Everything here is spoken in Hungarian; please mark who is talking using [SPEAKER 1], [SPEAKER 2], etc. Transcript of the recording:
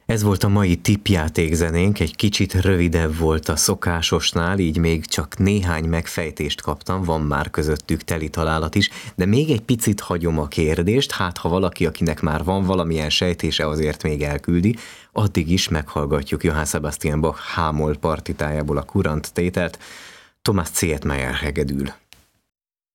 [SPEAKER 1] Ez volt a mai tippjátékzenénk, egy kicsit rövidebb volt a szokásosnál, így még csak néhány megfejtést kaptam, van már közöttük teli találat is, de még egy picit hagyom a kérdést, hát ha valaki, akinek már van valamilyen sejtése, azért még elküldi, addig is meghallgatjuk Johann Sebastian Bach H-moll partitájából a kurant tételt, Thomas Zietmeier hegedül.